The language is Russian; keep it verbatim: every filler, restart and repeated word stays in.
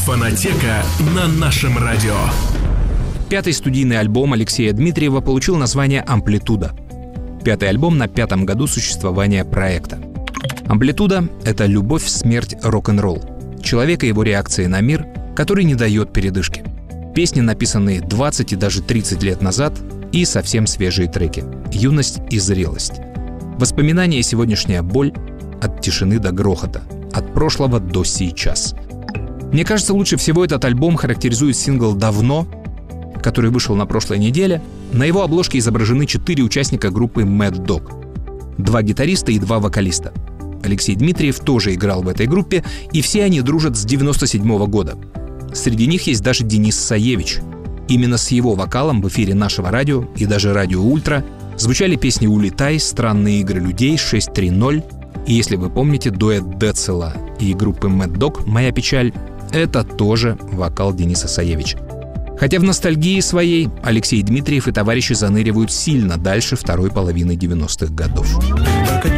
Фонотека на нашем радио. Пятый студийный альбом Алексея Дмитриева получил название «Амплитуда». Пятый альбом на пятом году существования проекта. «Амплитуда» — это любовь, смерть, рок-н-ролл. Человек и его реакции на мир, который не дает передышки. Песни, написанные двадцать и даже тридцать лет назад, и совсем свежие треки. Юность и зрелость. Воспоминания и сегодняшняя боль от тишины до грохота. От прошлого до сейчас. Мне кажется, лучше всего этот альбом характеризует сингл «Давно», который вышел на прошлой неделе. На его обложке изображены четыре участника группы Mad Dog. Два гитариста и два вокалиста. Алексей Дмитриев тоже играл в этой группе, и все они дружат с девяносто седьмого года. Среди них есть даже Денис Саевич. Именно с его вокалом в эфире нашего радио и даже радио Ультра звучали песни «Улетай», «Странные игры людей», шесть три ноль. И если вы помните, дуэт Децела и группы Mad Dog «Моя печаль» — это тоже вокал Дениса Саевича. Хотя в ностальгии своей Алексей Дмитриев и товарищи заныривают сильно дальше второй половины девяностых годов. Только